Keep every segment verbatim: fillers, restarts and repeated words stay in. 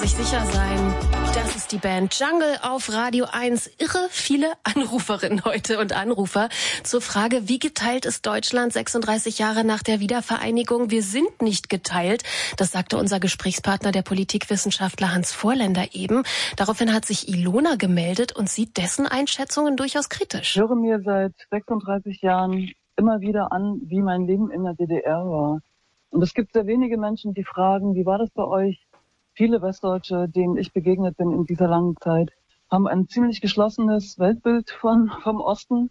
Sich sicher sein, das ist die Band Jungle auf Radio eins. Irre viele Anruferinnen heute und Anrufer zur Frage, wie geteilt ist Deutschland sechsunddreißig Jahre nach der Wiedervereinigung? Wir sind nicht geteilt, das sagte unser Gesprächspartner, der Politikwissenschaftler Hans Vorländer eben. Daraufhin hat sich Ilona gemeldet und sieht dessen Einschätzungen durchaus kritisch. Ich höre mir seit sechsunddreißig Jahren immer wieder an, wie mein Leben in der D D R war. Und es gibt sehr wenige Menschen, die fragen, wie war das bei euch? Viele Westdeutsche, denen ich begegnet bin in dieser langen Zeit, haben ein ziemlich geschlossenes Weltbild von, vom Osten.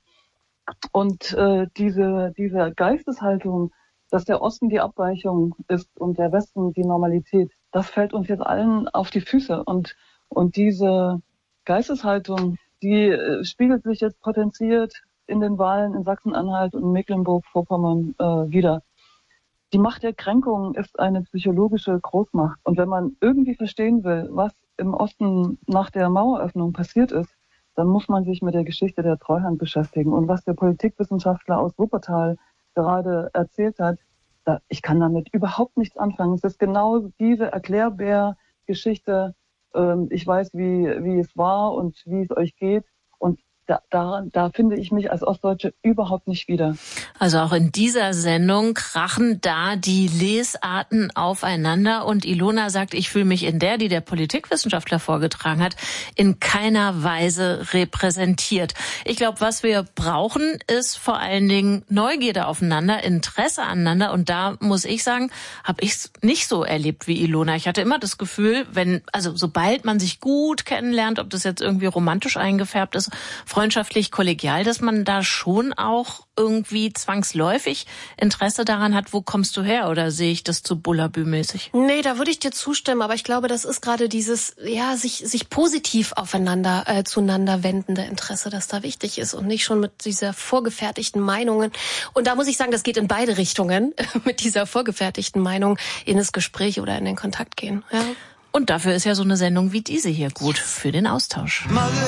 Und äh, diese, diese Geisteshaltung, dass der Osten die Abweichung ist und der Westen die Normalität, das fällt uns jetzt allen auf die Füße. Und, und diese Geisteshaltung, die äh, spiegelt sich jetzt potenziert in den Wahlen in Sachsen-Anhalt und Mecklenburg-Vorpommern äh, wieder. Die Macht der Kränkung ist eine psychologische Großmacht. Und wenn man irgendwie verstehen will, was im Osten nach der Maueröffnung passiert ist, dann muss man sich mit der Geschichte der Treuhand beschäftigen. Und was der Politikwissenschaftler aus Wuppertal gerade erzählt hat, da, ich kann damit überhaupt nichts anfangen. Es ist genau diese Erklärbär-Geschichte. Ähm, ich weiß, wie, wie es war und wie es euch geht. Und Da, da, da finde ich mich als Ostdeutsche überhaupt nicht wieder. Also auch in dieser Sendung krachen da die Lesarten aufeinander. Und Ilona sagt, ich fühle mich in der, die der Politikwissenschaftler vorgetragen hat, in keiner Weise repräsentiert. Ich glaube, was wir brauchen, ist vor allen Dingen Neugierde aufeinander, Interesse aneinander. Und da muss ich sagen, habe ich es nicht so erlebt wie Ilona. Ich hatte immer das Gefühl, wenn, also sobald man sich gut kennenlernt, ob das jetzt irgendwie romantisch eingefärbt ist, freundschaftlich, kollegial, dass man da schon auch irgendwie zwangsläufig Interesse daran hat, wo kommst du her? Oder sehe ich das zu bullabü-mäßig? Nee, da würde ich dir zustimmen, aber ich glaube, das ist gerade dieses, ja, sich, sich positiv aufeinander, äh, zueinander wendende Interesse, das da wichtig ist und nicht schon mit dieser vorgefertigten Meinungen. Und da muss ich sagen, das geht in beide Richtungen, mit dieser vorgefertigten Meinung in das Gespräch oder in den Kontakt gehen. Ja. Und dafür ist ja so eine Sendung wie diese hier gut, für den Austausch.